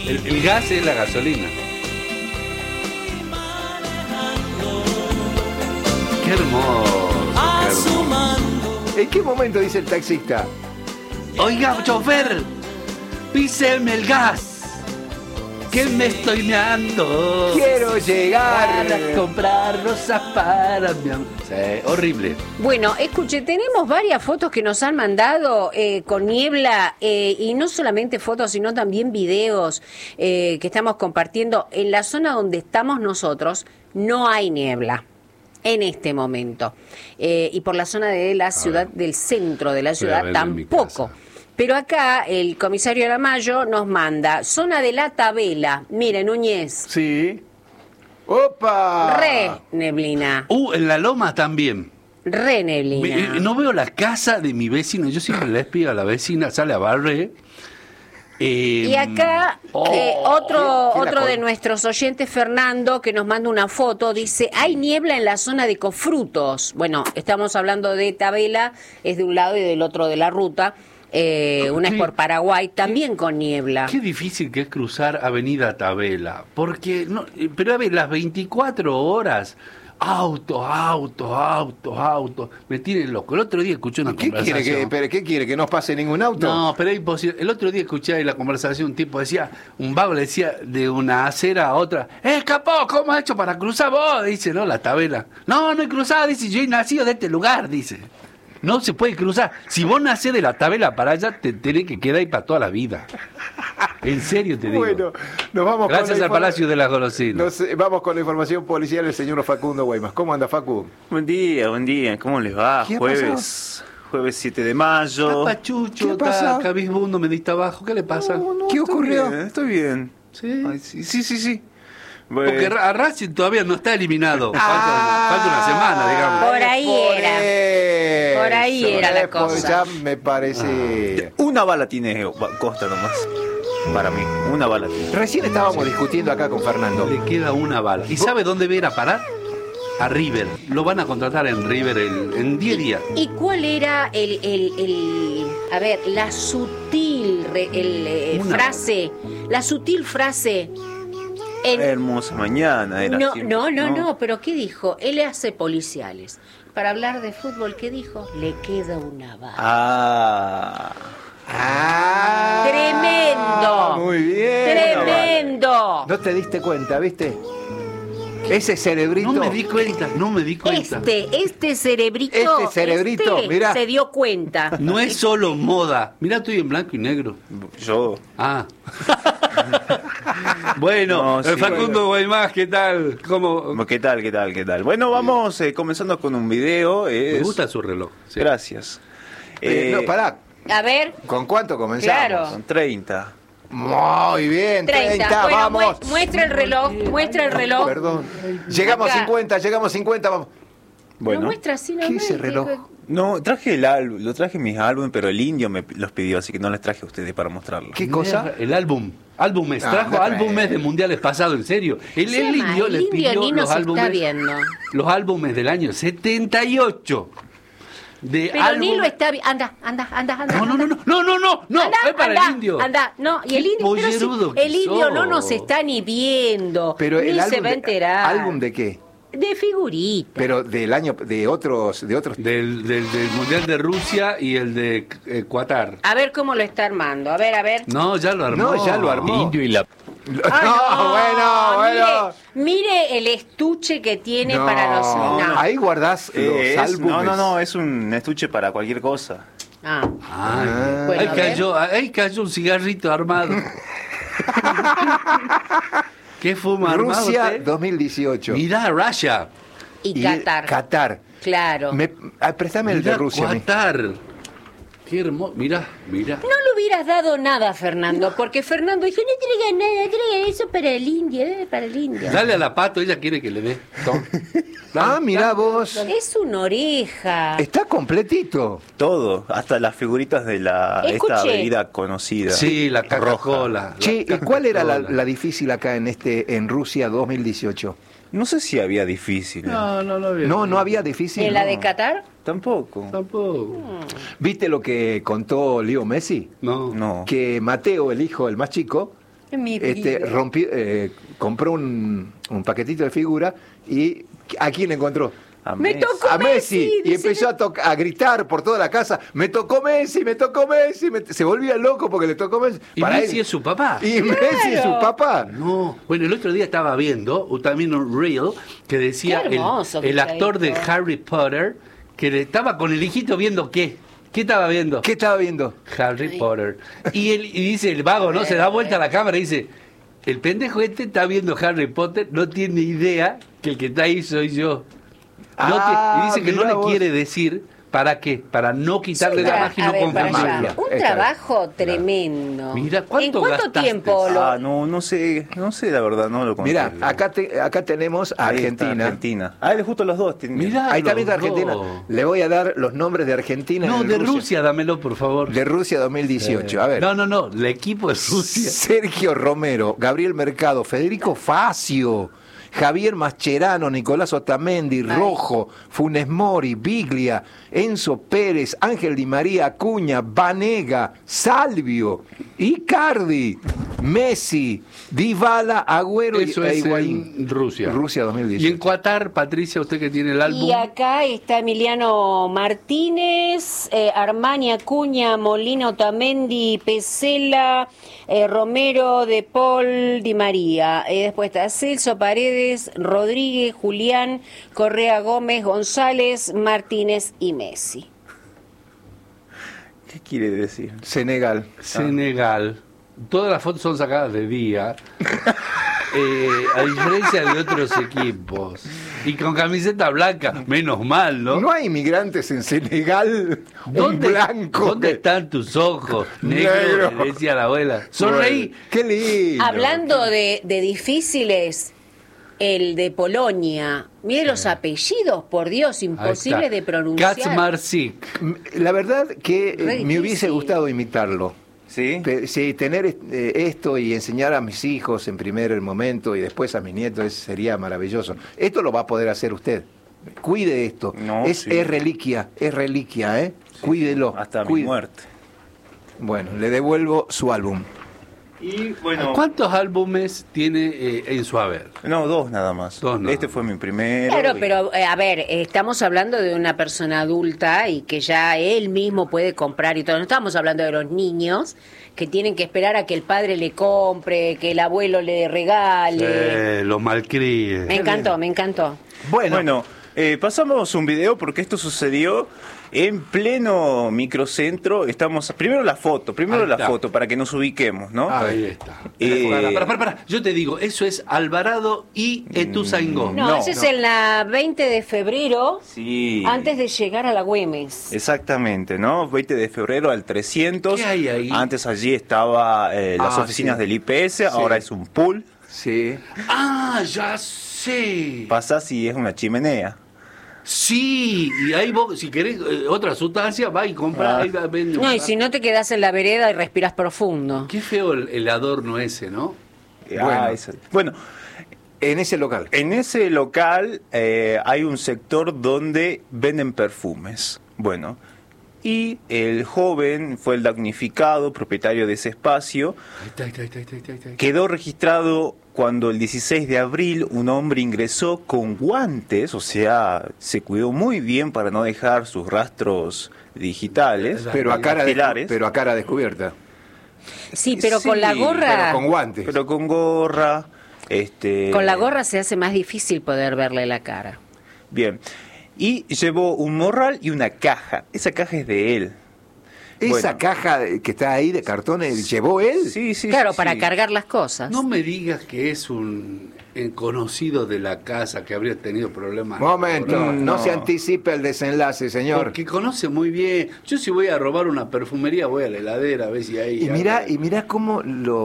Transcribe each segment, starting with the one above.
El gas es la gasolina. Qué hermoso, qué hermoso. ¿En qué momento dice el taxista? Oiga, chofer, píseme el gas, que me estoy meando. Quiero llegar Para comprar rosas para mi amor. Sí, horrible. Bueno, escuche, tenemos varias fotos que nos han mandado con niebla y no solamente fotos, sino también videos que estamos compartiendo. En la zona donde estamos nosotros no hay niebla en este momento. Y por la zona de la ciudad, del centro de la ciudad, tampoco. Pero acá el comisario Aramayo nos manda zona de La Tabela. Mire, Núñez. Sí. ¡Opa! Re neblina. En la loma también. Re neblina. No veo la casa de mi vecino. Yo siempre le pido a la vecina, sale a barrer. Y acá otro de nuestros oyentes, Fernando, que nos manda una foto, dice, hay niebla en la zona de Cofrutos. Bueno, estamos hablando de Tabela, es de un lado y del otro de la ruta. Una es por Paraguay, también con niebla. Qué difícil que es cruzar Avenida Tabela, porque no, pero a ver, las 24 horas, auto, me tienen loco. El otro día escuché una conversación. ¿Qué quiere? ¿Que no pase ningún auto? No, pero es imposible. El otro día escuché en la conversación, un tipo decía, un vago le decía de una acera a otra, capó, ¿cómo has hecho para cruzar vos? Dice, no, la Tabela. No he cruzado, dice, yo he nacido de este lugar, dice. No se puede cruzar. Si vos nacés de la Tabela para allá, te tenés que quedar ahí para toda la vida. En serio te digo. Bueno, nos vamos gracias al Palacio de las Golosinas. Vamos con la información policial del señor Facundo Guaymas. ¿Cómo anda, Facu? Buen día. ¿Cómo les va? Jueves 7 de mayo. Pachucho, ¿Qué pasa? cabizbundo, me diste abajo. ¿Qué le pasa? ¿Qué ocurrió? Estoy bien. ¿Sí? Ay, sí. Porque a Racing todavía no está eliminado. Falta una semana, digamos. Por ahí era la cosa. Ya me parece. Una bala tiene Costa nomás. Para mí, una bala tiene. Recién estábamos discutiendo acá con Fernando. Le queda una bala. ¿Y sabe dónde va a ir a parar? A River. Lo van a contratar en River en 10 días. ¿Y cuál era la sutil frase? La sutil frase. Hermosa mañana era. No, pero ¿qué dijo? Él hace policiales. Para hablar de fútbol, ¿qué dijo? Le queda una bala. ¡Tremendo! Muy bien. ¡Tremendo! No te diste cuenta, ¿viste? Ese cerebrito. No me di cuenta. Este cerebrito, mirá. se dio cuenta. No es solo moda. Mirá, estoy en blanco y negro. Yo. Bueno, No, sí, Facundo Guaymás, ¿qué tal? ¿Cómo? ¿Qué tal? Bueno, vamos comenzando con un video. Me gusta su reloj. Sí. Gracias. No, pará. A ver. ¿Con cuánto comenzamos? Claro. Son 30. Muy bien, 30, Bueno, vamos. Muestra el reloj. Perdón. Llegamos Acá. a 50, vamos. Bueno. No muestra así, ¿Qué es el reloj? No, traje el álbum, lo traje mis álbumes, pero el indio me los pidió, así que no les traje a ustedes para mostrarlo. ¿Qué cosa? El álbum. Álbumes. Trajo no, álbumes de mundiales pasados, en serio. El indio le pidió ni nos los álbumes. está viendo. Los álbumes del año 78. Pero ni lo está viendo. Anda. No, es para el indio. Anda, no, y el indio, pero pollerudo el indio sos. no nos está ni viendo. Pero ni el álbum se va a enterar. ¿Álbum de qué? De figuritas. Pero del año, de otros. Del Mundial de Rusia y el de Qatar. A ver cómo lo está armando. A ver. No, ya lo armó. No, ya lo armó. Indio y la... Bueno. Mire el estuche que tiene para los... No. Ahí guardás los álbumes. No, es un estuche para cualquier cosa. Bueno, ahí cayó un cigarrito armado. ¿Qué fuma armado Rusia usted? 2018. Mirá, Russia. Y Qatar. Qatar. Claro. Préstame el de Mirá, Rusia. Qatar. Qué hermoso. Mirá. No le hubieras dado nada a Fernando, porque Fernando dijo, no traiga nada, traiga eso para el indio, Dale a la Pato, ella quiere que le dé. Mirá vos. Es una oreja. Está completito. Todo, hasta las figuritas de Escuche. esta bebida conocida. Sí, la Coca-Cola. Che, ¿y cuál era la difícil acá en Rusia 2018? No sé si había difícil. No había. No había difícil. ¿En la de Qatar? Tampoco. ¿Viste lo que contó Leo Messi? No. No. Que Mateo, el hijo, el más chico, Mi vida. compró un paquetito de figura y ¿a quién encontró? Me tocó A Messi. Y dice. empezó a gritar por toda la casa, me tocó Messi, me tocó Messi. Se volvía loco porque le tocó Messi. Y Messi es su papá. Y Messi es su papá. No, bueno, el otro día estaba viendo también un reel que decía Qué hermoso que el está actor de esto. Harry Potter que estaba con el hijito viendo ¿qué estaba viendo? ¿Qué estaba viendo? Harry Potter. Y dice el vago, ¿no? Se da vuelta a la cámara y dice, el pendejo este está viendo Harry Potter, no tiene idea que el que está ahí soy yo. Y dice que no mirá le vos. quiere decir para qué, para no quitarle la magia y no A ver, para confirmarla. allá. Está Un bien. trabajo tremendo. Mira, ¿En ¿cuánto cuánto gastaste? tiempo No sé la verdad, no lo conté. Mirá, acá tenemos a Ahí está, Argentina. Argentina. Ah, justo los dos. Mirá. Ahí también de los Argentina. dos. Le voy a dar los nombres de Argentina. No, en de Rusia, dámelo, por favor. De Rusia 2018. A ver. No, el equipo es Rusia. Sergio Romero, Gabriel Mercado, Federico Facio, Javier Mascherano, Nicolás Otamendi, Rojo, Funes Mori, Biglia, Enzo Pérez, Ángel Di María, Acuña, Vanega, Salvio, Icardi, Messi, Dybala, Agüero Eso e es Higuaín. en Rusia. Rusia 2018. Y en Qatar, Patricia, usted que tiene el álbum. Y acá está Emiliano Martínez, Armani, Acuña, Molina, Otamendi, Pesela, Romero, De Paul, Di María. Después está Celso, Paredes, Rodríguez, Julián, Correa, Gómez, González, Martínez y Messi. ¿Qué quiere decir? Senegal. Senegal. Todas las fotos son sacadas de día. A diferencia de otros equipos. Y con camiseta blanca, menos mal, ¿no? ¿No hay inmigrantes en Senegal? Un blanco. ¿Dónde están tus ojos? Negro, Negro. le decía la abuela. Sonreí. Qué lindo. Hablando de difíciles, el de Polonia. Mire los apellidos, por Dios, imposible de pronunciar. Kaczmarczyk. La verdad que Re me difícil. hubiese gustado imitarlo. ¿Sí? Sí, tener esto y enseñar a mis hijos en primer momento y después a mis nietos sería maravilloso. Esto lo va a poder hacer usted. Cuide esto. No, es sí. reliquia, ¿eh? Cuídelo. Hasta mi cuide. muerte. Bueno, le devuelvo su álbum. Y bueno, ¿Cuántos álbumes tiene en su haber? no, dos nada más. Dos nada Este más. fue mi primero. Claro, y- pero a ver, estamos hablando de una persona adulta y que ya él mismo puede comprar y todo. No estamos hablando de los niños que tienen que esperar a que el padre le compre, que el abuelo le regale. Los malcríes. Me encantó. Bueno, pasamos un video porque esto sucedió en pleno microcentro. Estamos primero Ahí la está. foto para que nos ubiquemos, ¿no? Ahí está. Eh, Para. Yo te digo, eso es Alvarado y Etuzaingó. No, ese es en la 20 de febrero, Sí. antes de llegar a la Güemes. Exactamente, ¿no? 20 de febrero al 300. ¿Qué hay ahí? Antes allí estaba las oficinas sí. del IPS, ahora es un pool. Sí. Ah, ya sé. Pasás y es una chimenea. Sí, y ahí vos, si querés otra sustancia, va y compra. Ah. Ahí va, vende. No, y si no te quedás en la vereda y respiras profundo. Qué feo el adorno ese, ¿no? Bueno, En ese local. en ese local hay un sector donde venden perfumes. Bueno, y el joven fue el damnificado, propietario de ese espacio. Ahí está. Quedó registrado cuando el 16 de abril un hombre ingresó con guantes, o sea, se cuidó muy bien para no dejar sus rastros digitales, Pero a cara, dactilares, pero a cara descubierta. Sí, pero con Sí, la gorra, Pero con guantes. pero con gorra. con la gorra se hace más difícil poder verle la cara. Bien. Y llevó un morral y una caja. Esa caja es de él. Esa Bueno. caja que está ahí de cartones, ¿llevó él? Sí, sí. Claro, sí, para sí. cargar las cosas. No me digas que es un conocido de la casa que habría tenido problemas. Momento, no, No. se anticipe el desenlace, señor. Porque conoce muy bien. Yo si voy a robar una perfumería voy a la heladera a ver si hay. Y mirá cómo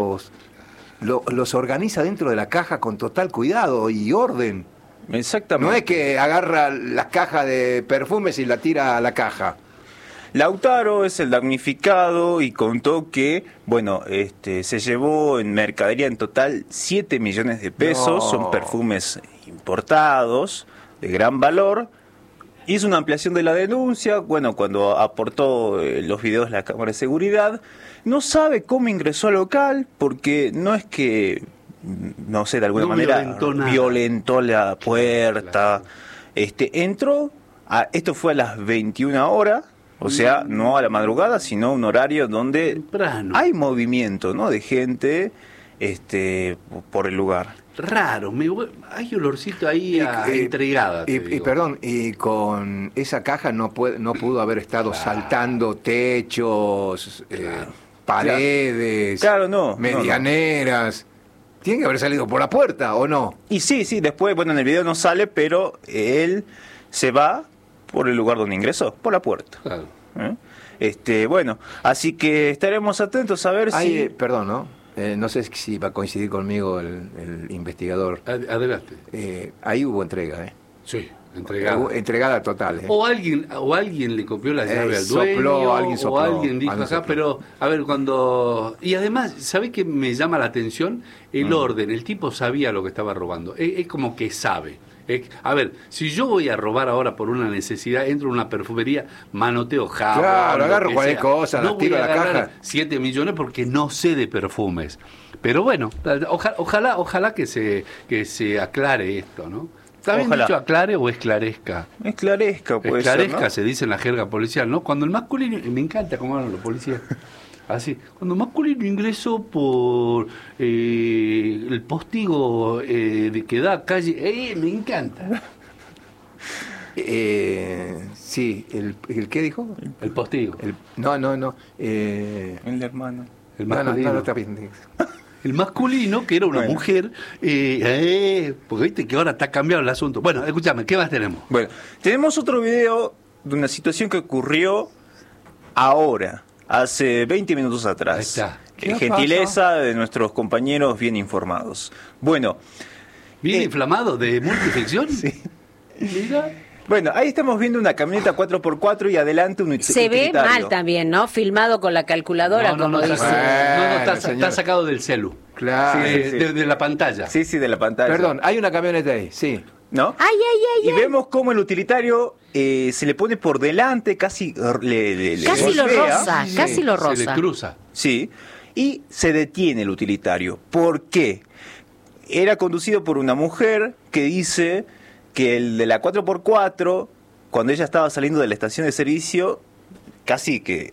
los organiza dentro de la caja con total cuidado y orden. Exactamente. No es que agarra las cajas de perfumes y la tira a la caja. Lautaro es el damnificado y contó que, bueno, se llevó en mercadería en total 7 millones de pesos, No. son perfumes importados de gran valor, hizo una ampliación de la denuncia, bueno, cuando aportó los videos de la cámara de seguridad, no sabe cómo ingresó al local, porque no es que, no sé, de alguna No manera violentó nada. violentó la puerta, Claro. Entró, esto fue a las 21 horas, o sea, no a la madrugada, sino un horario donde Temprano. hay movimiento, ¿no?, de gente por el lugar. Raro, hay olorcito ahí a entregada. te Y digo. perdón, y con esa caja no pudo haber estado saltando techos, paredes, Claro, no, medianeras. Tiene que haber salido por la puerta, ¿o no? Y sí, después, bueno, en el video no sale, pero él se va por el lugar donde ingresó, por la puerta. Claro. Bueno, así que estaremos atentos a ver Hay, si... perdón, ¿no? No sé si va a coincidir conmigo el investigador. Adelante. Ahí hubo entrega, ¿eh? Sí, entregada. Entregada total, ¿eh? O alguien le copió la llave al sopló, dueño, alguien sopló, o alguien dijo alguien acá, sopló. pero a ver, cuando... Y además, ¿sabe qué me llama la atención? El orden, el tipo sabía lo que estaba robando, es como que sabe. A ver, si yo voy a robar ahora por una necesidad, entro en una perfumería, manoteo jabón, Claro, lo agarro que cualquier sea. cosa, no las tiro voy a la agarrar caja. 7 millones porque no sé de perfumes. Pero bueno, ojalá que se aclare esto, ¿no? ¿Está bien Ojalá. dicho aclare o esclarezca? Esclarezca, puede Esclarezca, ser, ¿no? se dice en la jerga policial, ¿no? Cuando el masculino, me encanta cómo hablan los policías, así, cuando el masculino ingresó por el postigo que da calle, me encanta. Sí, ¿el qué dijo? El postigo, No. El hermano. el No, masculino. está bien. El masculino, que era una Bueno. mujer, porque viste que ahora está cambiado el asunto. Bueno, escúchame, ¿qué más tenemos? Bueno, tenemos otro video de una situación que ocurrió ahora, hace 20 minutos atrás. Ahí está. ¿Qué Gentileza de nuestros compañeros bien informados. Bueno, ¿Bien inflamado de multificción? Sí. Mira. bueno, ahí estamos viendo una camioneta 4x4 y adelante un Se ve utilitario. mal también, ¿no? Filmado con la calculadora, como dice. está señor. sacado del celu. Claro. Sí, sí. de la pantalla. Sí, de la pantalla. Perdón, hay una camioneta ahí, sí. ¿No? Ay, Y vemos cómo el utilitario se le pone por delante, casi le Casi lo golpea. roza, casi lo Se le roza. cruza. Sí, y se detiene el utilitario. ¿Por qué? Era conducido por una mujer que dice que el de la 4x4, cuando ella estaba saliendo de la estación de servicio, casi que,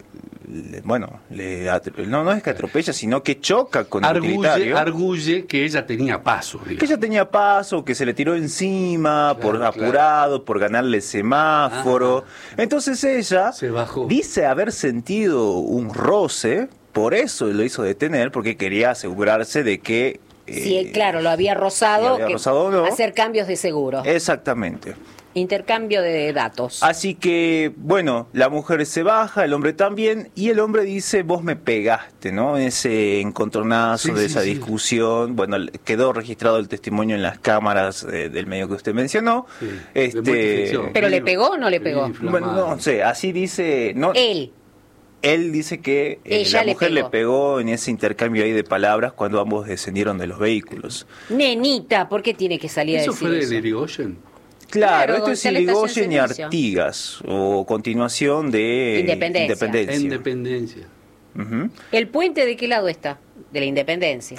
no es que atropella, sino que choca con el utilitario. Arguye que ella tenía paso. digamos. Que ella tenía paso, que se le tiró encima, por Claro, apurado, por ganarle el semáforo. Entonces ella Se bajó. dice haber sentido un roce, por eso lo hizo detener, porque quería asegurarse de que... Sí, claro, lo había rozado. lo había rozado o no. Hacer cambios de seguro. Exactamente. Intercambio de datos. Así que, bueno, la mujer se baja, el hombre también, y el hombre dice, vos me pegaste, ¿no? En ese encontronazo Sí, de sí, esa sí. discusión. Bueno, quedó registrado el testimonio en las cámaras del medio que usted mencionó. Sí, de multificción. ¿Pero le pegó o no le pegó? Bueno, no sé, así dice... No, Él. Él dice que Ella la le mujer le pegó. pegó en ese intercambio ahí de palabras cuando ambos descendieron de los vehículos. Nenita, ¿por qué tiene que salir a ¿Eso decir fue eso? de Irigoyen? Claro, Claro, esto es está la estación Irigoyen y de servicio. Artigas, o continuación de Independencia. Independencia. Ujú. ¿El puente de qué lado está? De la Independencia.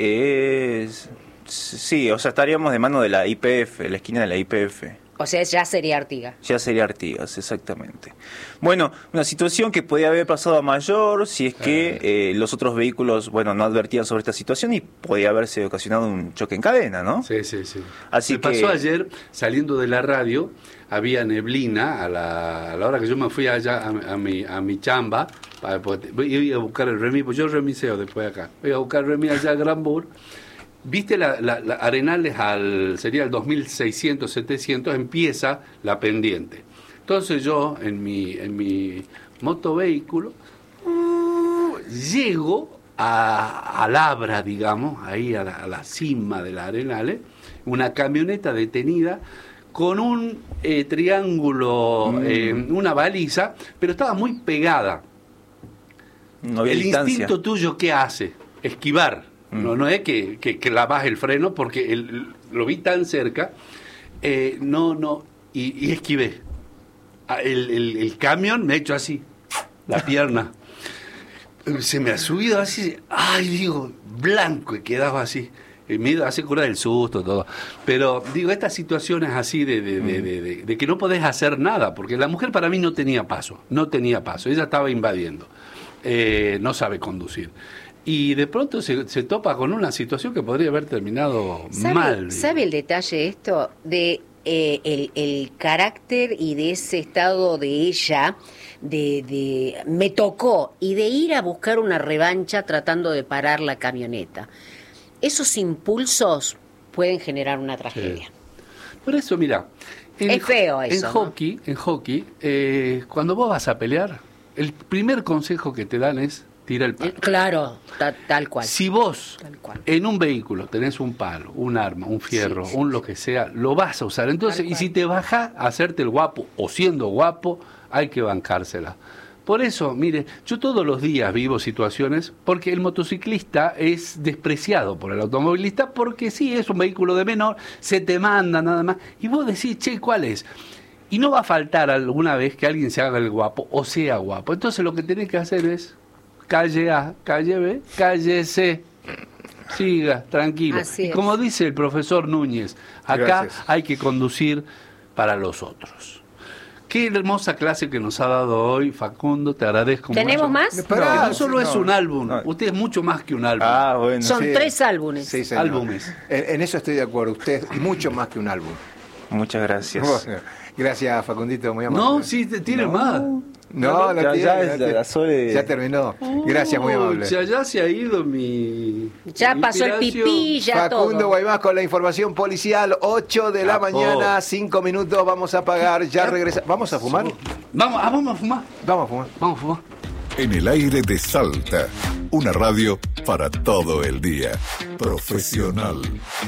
Sí, o sea, estaríamos de mano de la IPF, la esquina de la IPF. O sea, ya sería Artigas. Ya sería Artigas, exactamente. Bueno, una situación que podía haber pasado a mayor si es que los otros vehículos, bueno, no advertían sobre esta situación y podía haberse ocasionado un choque en cadena, ¿no? Sí. Así Me que- pasó ayer, saliendo de la radio, había neblina a la hora que yo me fui allá a mi chamba. Iba a buscar el remis, pues yo remiseo después de acá. Voy a buscar el remis allá a Granburg. Viste la Arenales sería el 2600, 700, empieza la pendiente. Entonces yo en mi motovehículo llego a Labra, digamos, ahí a la cima de la Arenales, una camioneta detenida con un triángulo, una baliza, pero estaba muy pegada. No había El distancia. instinto tuyo, ¿qué hace? Esquivar. No es que clavas el freno porque lo vi tan cerca, y esquivé. el camión me ha hecho así, la pierna. Se me ha subido así, ay, digo, blanco, y quedaba así. Me hace cura del susto, todo. Pero, digo, estas situaciones así de que no podés hacer nada, porque la mujer para mí no tenía paso, ella estaba invadiendo, no sabe conducir. Y de pronto se topa con una situación que podría haber terminado mal. ¿Sabe el detalle esto de el carácter y de ese estado de ella, de me tocó, y de ir a buscar una revancha tratando de parar la camioneta? Esos impulsos pueden generar una tragedia. Sí. Por eso, mira, es feo eso. En hockey, cuando vos vas a pelear, el primer consejo que te dan es tira el palo. Claro, tal cual. Si vos en un vehículo tenés un palo, un arma, un fierro, un lo que sea, lo vas a usar. Entonces, y si te bajás a hacerte el guapo o siendo guapo, hay que bancársela. Por eso, mire, yo todos los días vivo situaciones porque el motociclista es despreciado por el automovilista porque sí, es un vehículo de menor, se te manda nada más. Y vos decís, che, ¿cuál es? Y no va a faltar alguna vez que alguien se haga el guapo o sea guapo. Entonces lo que tenés que hacer es calle A, calle B, calle C. Siga, tranquilo. Y como dice el profesor Núñez, acá hay que conducir para los otros. Qué hermosa clase que nos ha dado hoy, Facundo, te agradezco mucho. ¿Tenemos más? No solo es un álbum, usted es mucho más que un álbum. Bueno. Son 3 álbumes. Sí, álbumes. En eso estoy de acuerdo, usted es mucho más que un álbum. Muchas gracias. Gracias, Facundito, muy amable. No, sí, tiene más. No, ya terminó. Gracias, muy amable. Ya se ha ido mi... Ya pasó el pipí, ya todo. Facundo Guaymás con la información policial, 8 de la mañana, 5 minutos, vamos a pagar, ya regresa. ¿Vamos a fumar? Vamos a fumar. Vamos a fumar. En el aire de Salta, una radio para todo el día. Profesional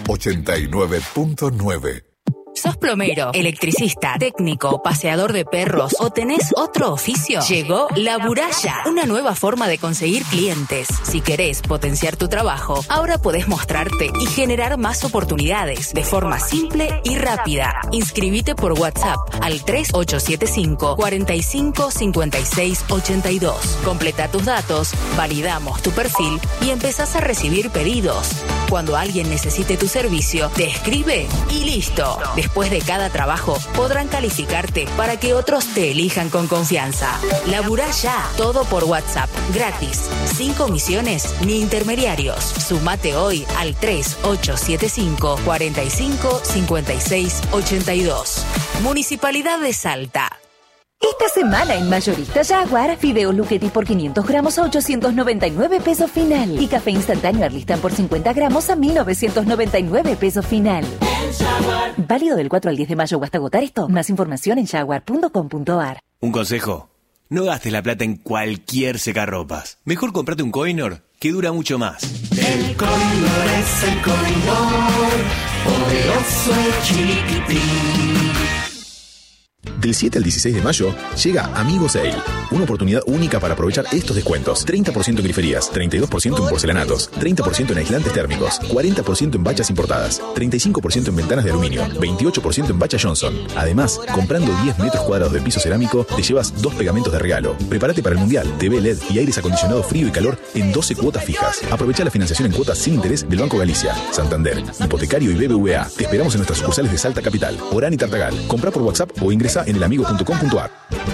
89.9. ¿Sos plomero, electricista, técnico, paseador de perros o tenés otro oficio? Llegó La Buralla, una nueva forma de conseguir clientes. Si querés potenciar tu trabajo, ahora podés mostrarte y generar más oportunidades de forma simple y rápida. Inscribite por WhatsApp al 3875 45 56 82. Completa tus datos, validamos tu perfil y empezás a recibir pedidos. Cuando alguien necesite tu servicio, te escribe y listo. Después de cada trabajo, podrán calificarte para que otros te elijan con confianza. Laburá ya, todo por WhatsApp, gratis, sin comisiones ni intermediarios. Sumate hoy al 3875 45 56 82. Municipalidad de Salta. Esta semana en Mayorista Jaguar, fideos Luchetti por 500 gramos a 899 pesos final. Y café instantáneo Arlistán por 50 gramos a 1999 pesos final. Válido del 4 al 10 de mayo o hasta agotar esto. Más información en jaguar.com.ar. Un consejo: no gastes la plata en cualquier secarropas. Mejor comprate un Coinor que dura mucho más. El Coinor es el Coinor, poderoso y chiquitín. Del 7 al 16 de mayo llega Amigo Sale, una oportunidad única para aprovechar estos descuentos. 30% en griferías, 32% en porcelanatos, 30% en aislantes térmicos, 40% en bachas importadas, 35% en ventanas de aluminio, 28% en bacha Johnson. Además, comprando 10 metros cuadrados de piso cerámico, te llevas 2 pegamentos de regalo. Prepárate para el Mundial, TV LED y aires acondicionado frío y calor en 12 cuotas fijas. Aprovecha la financiación en cuotas sin interés del Banco Galicia, Santander, Hipotecario y BBVA. Te esperamos en nuestras sucursales de Salta Capital, Orán y Tartagal. Comprá por WhatsApp o ingresa en elamigo.com.ar.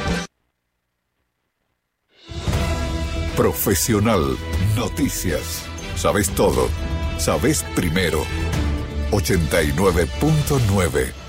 Profesional Noticias. Sabes todo. Sabes primero. 89.9.